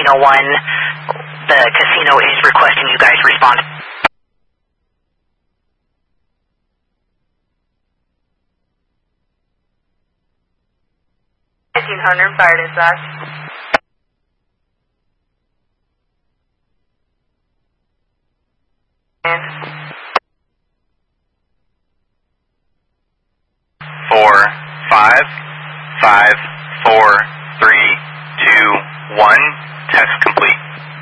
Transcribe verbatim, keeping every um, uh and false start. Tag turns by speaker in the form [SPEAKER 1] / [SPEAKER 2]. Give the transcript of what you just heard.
[SPEAKER 1] Casino one. The casino is requesting you guys respond.
[SPEAKER 2] fifteen hundred, fire dispatch.
[SPEAKER 3] Four, five, five, four, three, two, one. Text complete.